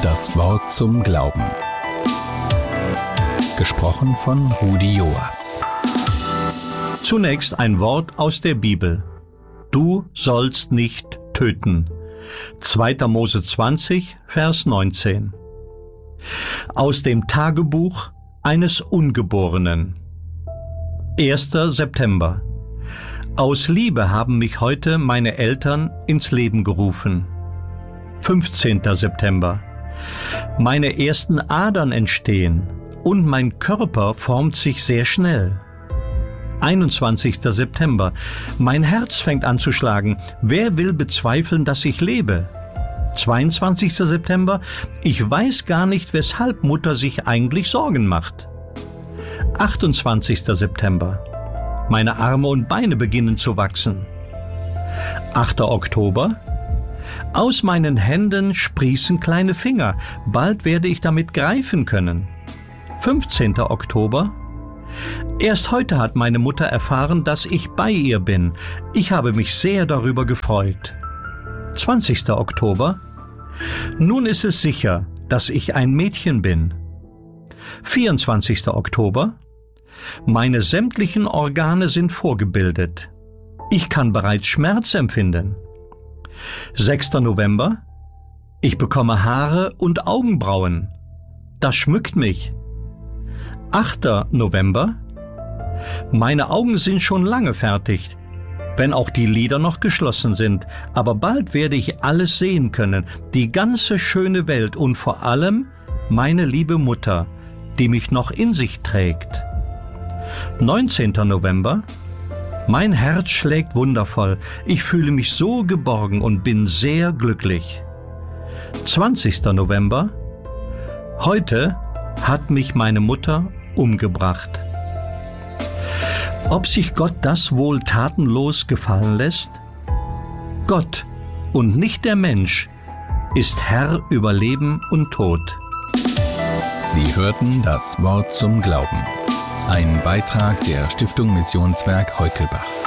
Das Wort zum Glauben. Gesprochen von Rudi Joas. Zunächst ein Wort aus der Bibel. Du sollst nicht töten. 2. Mose 20, Vers 19. Aus dem Tagebuch eines Ungeborenen. 1. September. Aus Liebe haben mich heute meine Eltern ins Leben gerufen. 15. September. Meine ersten Adern entstehen und mein Körper formt sich sehr schnell. 21. September. Mein Herz fängt an zu schlagen. Wer will bezweifeln, dass ich lebe? 22. September. Ich weiß gar nicht, weshalb Mutter sich eigentlich Sorgen macht. 28. September. Meine Arme und Beine beginnen zu wachsen. 8. Oktober. Aus meinen Händen sprießen kleine Finger. Bald werde ich damit greifen können. 15. Oktober. Erst heute hat meine Mutter erfahren, dass ich bei ihr bin. Ich habe mich sehr darüber gefreut. 20. Oktober. Nun ist es sicher, dass ich ein Mädchen bin. 24. Oktober. Meine sämtlichen Organe sind vorgebildet. Ich kann bereits Schmerz empfinden. 6. November. Ich bekomme Haare und Augenbrauen. Das schmückt mich. 8. November. Meine Augen sind schon lange fertig, wenn auch die Lider noch geschlossen sind. Aber bald werde ich alles sehen können, die ganze schöne Welt und vor allem meine liebe Mutter, die mich noch in sich trägt. 19. November. Mein Herz schlägt wundervoll. Ich fühle mich so geborgen und bin sehr glücklich. 20. November. Heute hat mich meine Mutter umgebracht. Ob sich Gott das wohl tatenlos gefallen lässt? Gott und nicht der Mensch ist Herr über Leben und Tod. Sie hörten das Wort zum Glauben. Ein Beitrag der Stiftung Missionswerk Heukelbach.